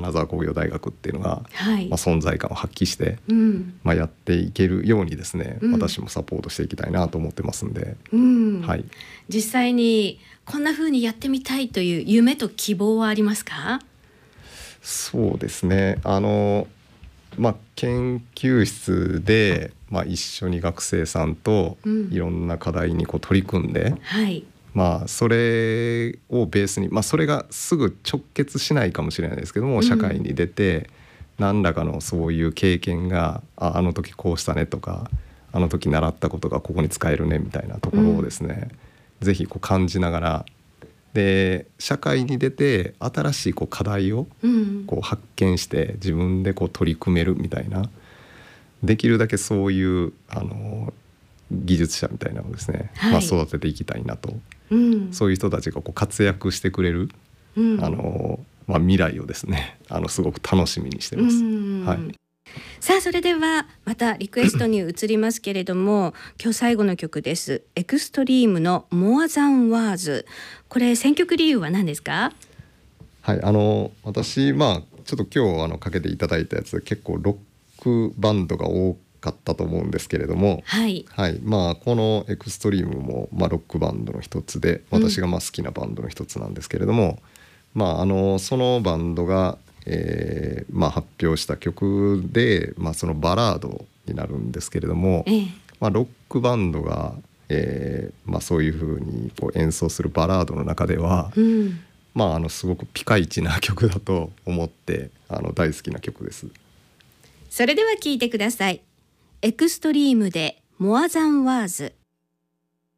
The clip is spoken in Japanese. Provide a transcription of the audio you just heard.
金沢工業大学っていうのが、 はい、 存在感を発揮して、やっていけるようにですね、私もサポートしていきたいなと思ってますんで、はい、 実際にこんな風にやってみたいという夢と希望はありますか？ そうですね、研究室で、一緒に学生さんといろんな課題に取り組んで、 はい、 それをベースに、それがすぐ直結しないかもしれないですけども、社会に出て何らかのそういう経験があの時こうしたねとか、あの時習ったことがここに使えるねみたいなところをですね、ぜひ感じながら、で社会に出て新しい課題を発見して自分で取り組めるみたいな、できるだけそういう技術者みたいなのをですね、 はい、 育てていきたいなと、そういう人たちが活躍してくれる、未来をですねすごく楽しみにしてます。はい、 さあそれではまたリクエストに移りますけれども今日最後の曲です。エクストリームの More Than Words、 これ選曲理由は何ですか？ はい、私ちょっと今日かけていただいたやつ結構ロックバンドが多かったと思うんですけれども、 はいはい、このエクストリームも、ロックバンドの一つで、私が好きなバンドの一つなんですけれども、そのバンドが発表した曲で、そのバラードになるんですけれども、ロックバンドが、そういうふうに演奏するバラードの中では、すごくピカイチな曲だと思って大好きな曲です。 それでは聴いてください。エクストリームで More Than Words。